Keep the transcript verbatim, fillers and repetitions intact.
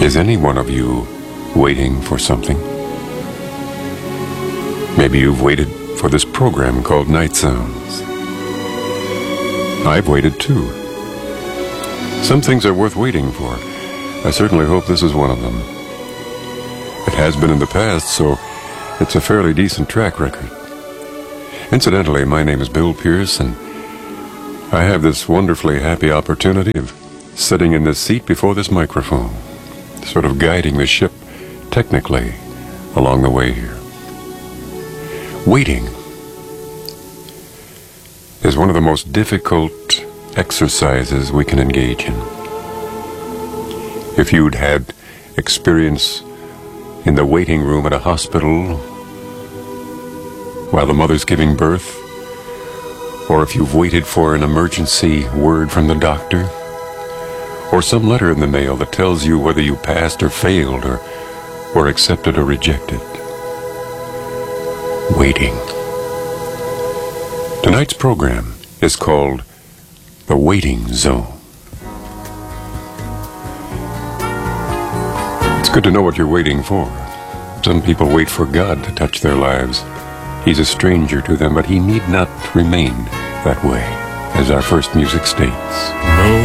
Is any one of you waiting for something? Maybe you've waited for this program called Night Sounds. I've waited too. Some things are worth waiting for. I certainly hope this is one of them. It has been in the past, so it's a fairly decent track record. Incidentally, my name is Bill Pierce, and I have this wonderfully happy opportunity of sitting in this seat before this microphone, sort of guiding the ship technically along the way here. Waiting is one of the most difficult exercises we can engage in. If you'd had experience in the waiting room at a hospital while the mother's giving birth, or if you've waited for an emergency word from the doctor, or some letter in the mail that tells you whether you passed or failed, or were accepted or rejected. Waiting. Tonight's program is called The Waiting Zone. It's good to know what you're waiting for. Some people wait for God to touch their lives. He's a stranger to them, but he need not remain that way, as our first music states. No